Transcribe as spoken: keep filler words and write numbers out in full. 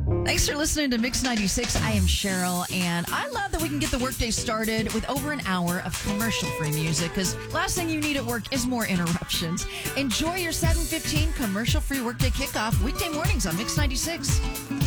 Thanks for listening to Mix ninety-six. I am Cheryl, and I love that we can get the workday started with over an hour of commercial-free music, because last thing you need at work is more interruptions. Enjoy your seven fifteen commercial-free workday kickoff weekday mornings on Mix ninety-six.